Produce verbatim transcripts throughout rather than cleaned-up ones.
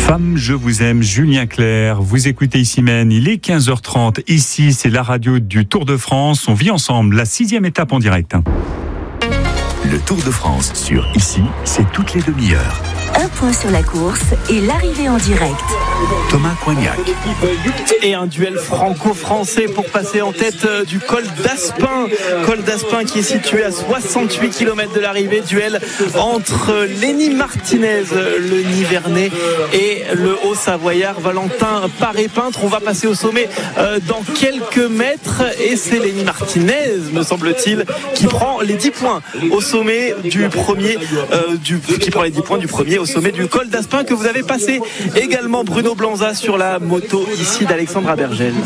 Femme, je vous aime, Julien Clerc. Vous écoutez ici même, il est quinze heures trente. Ici, c'est la radio du Tour de France. On vit ensemble la sixième étape en direct. Le Tour de France sur Ici, c'est toutes les demi-heures. Un point sur la course et l'arrivée en direct. Thomas Coignac. Et un duel franco-français pour passer en tête du col d'Aspin. Col d'Aspin qui est situé à soixante-huit kilomètres de l'arrivée. Duel entre Lenny Martinez, le Nivernais, et le Haut-Savoyard Valentin Paré-Peintre. On va passer au sommet euh, dans quelques mètres. Et c'est Lenny Martinez, me semble-t-il, qui prend les dix points au sommet du premier, euh, du, qui prend les dix points du premier au sommet du col d'Aspin que vous avez passé. Également Bruno Blanza sur la moto ici d'Alexandre Abergel.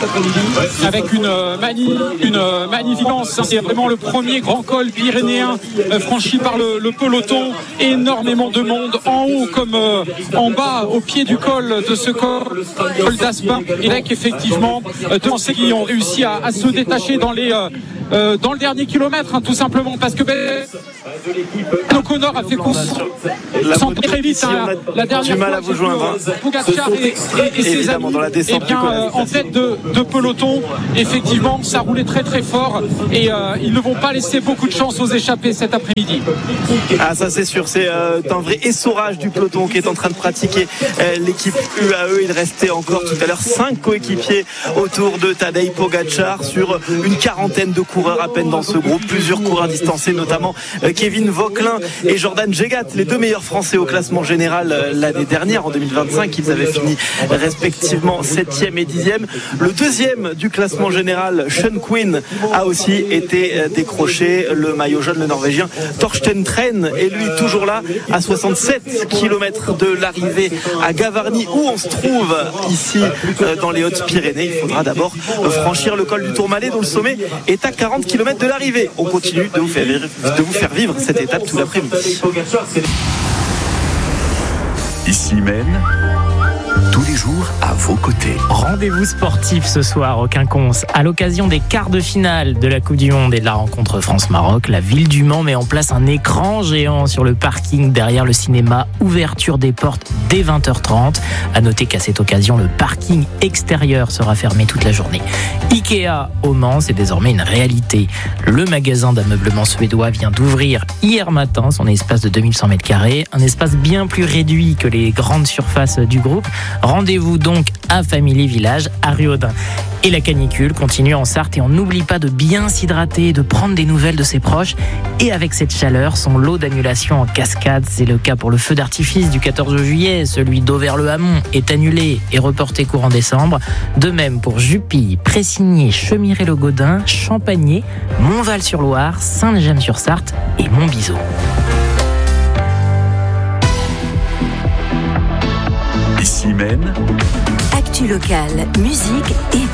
Avec une, mani, une magnificence, c'est vraiment le premier grand col pyrénéen franchi par le, le peloton. Énormément de monde en haut comme euh, en bas au pied du col de ce col, col d'Aspin. Et avec effectivement euh, deux Français qui ont réussi à, à se détacher dans les euh, euh, dans le dernier kilomètre, hein, tout simplement parce que ben, O'Connor a fait course sans très vite, hein, la dernière du mal fois, à vous joindre, hein. Pogacar et, et, et ses amis, dans la descente et bien, du col euh, en tête de, de peloton, effectivement ça roulait très très fort et euh, ils ne vont pas laisser beaucoup de chance aux échappés cet après-midi. Ah, ça c'est sûr, c'est euh, un vrai essorage du peloton qui est en train de pratiquer euh, l'équipe U A E. Il restait encore tout à l'heure cinq coéquipiers autour de Tadej Pogacar sur une quarantaine de coureurs à peine dans ce groupe, plusieurs coureurs distancés, notamment euh, Kevin Vauquelin et Jordan Jegat, les deux meilleurs Français au classement général euh, l'année dernière en deux mille vingt-cinq. Ils avaient fini respectivement septième et dixième. Le deuxième du classement général, Sean Quinn, a aussi été euh, décroché. Le maillot jaune, le Norvégien Torsten Tren, est lui toujours là à soixante-sept kilomètres de l'arrivée à Gavarnie, où on se trouve ici euh, dans les Hautes-Pyrénées. Il faudra d'abord euh, franchir le col du Tourmalet, dont le sommet est à quarante kilomètres de l'arrivée. On continue de vous faire vivre, de vous faire vivre cette étape tout l'après-midi. Ici même, tous les jours à vos côtés. Rendez-vous sportif ce soir au Quinconce. À l'occasion des quarts de finale de la Coupe du Monde et de la rencontre France-Maroc, la ville du Mans met en place un écran géant sur le parking derrière le cinéma. Ouverture des portes dès vingt heures trente. À noter qu'à cette occasion, le parking extérieur sera fermé toute la journée. Ikea au Mans, c'est désormais une réalité. Le magasin d'ameublement suédois vient d'ouvrir hier matin son espace de deux mille cent mètres carrés. Un espace bien plus réduit que les grandes surfaces du groupe. Rendez-vous donc à Family Village, à Riaudin. Et la canicule continue en Sarthe et on n'oublie pas de bien s'hydrater, de prendre des nouvelles de ses proches. Et avec cette chaleur, son lot d'annulations en cascade, c'est le cas pour le feu d'artifice du quatorze juillet. Celui d'Auvers-le-Hamon est annulé et reporté courant décembre. De même pour Jupille, Pressigny, Chemiré-le-Gaudin, Champagné, Montval-sur-Loire, Saint-James-sur-Sarthe et Montbiseau. Ici même, Actu locale, musique et